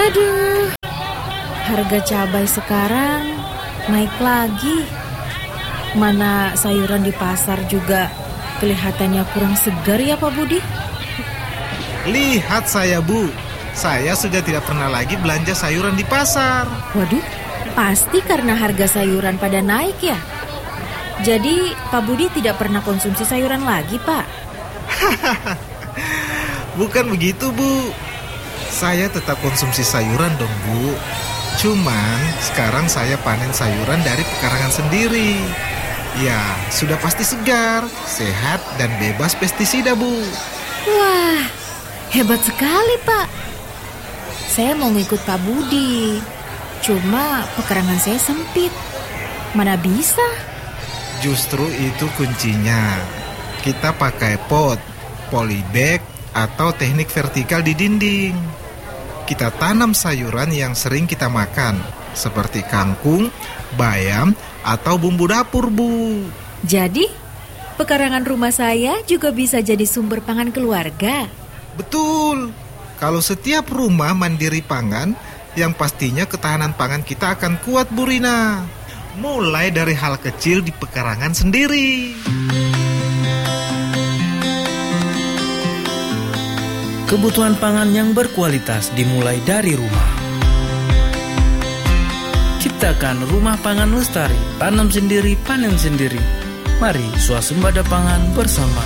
Aduh, harga cabai sekarang naik lagi. Mana sayuran di pasar juga kelihatannya kurang segar ya Pak Budi? Lihat saya, Bu. Saya sudah tidak pernah lagi belanja sayuran di pasar. Waduh, pasti karena harga sayuran pada naik ya? Jadi Pak Budi tidak pernah konsumsi sayuran lagi, Pak? Bukan begitu, Bu. Saya tetap konsumsi sayuran dong, Bu. Cuman sekarang saya panen sayuran dari pekarangan sendiri. Ya, sudah pasti segar, sehat, dan bebas pestisida, Bu. Wah, hebat sekali, Pak. Saya mau ngikut Pak Budi. Cuma pekarangan saya sempit. Mana bisa? Justru itu kuncinya. Kita pakai pot, polybag, atau teknik vertikal di dinding. Kita tanam sayuran yang sering kita makan, seperti kangkung, bayam, atau bumbu dapur, Bu. Jadi, pekarangan rumah saya juga bisa jadi sumber pangan keluarga. Betul. Kalau setiap rumah mandiri pangan, yang pastinya ketahanan pangan kita akan kuat, Bu Rina. Mulai dari hal kecil di pekarangan sendiri. Kebutuhan pangan yang berkualitas dimulai dari rumah. Ciptakan rumah pangan lestari, tanam sendiri, panen sendiri. Mari swasembada pangan bersama.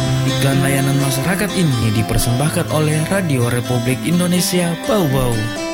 Iklan layanan masyarakat ini dipersembahkan oleh Radio Republik Indonesia Bau-Bau.